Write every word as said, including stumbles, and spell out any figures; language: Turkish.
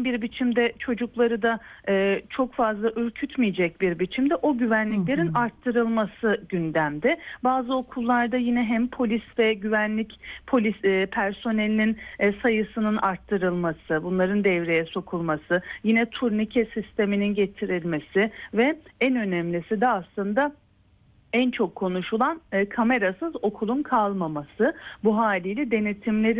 bir biçimde çocukları da e, çok fazla ürkütmeyecek bir biçimde o güvenliklerin Hı hı. arttırılması gündemde. Bazı okullarda yine hem polis ve güvenlik polis e, personelinin e, sayısının arttırılması, bunların devreye sokulması, yine turnike sisteminin getirilmesi ve en önemlisi de aslında en çok konuşulan e, kamerasız okulun kalmaması. Bu haliyle denetimlerin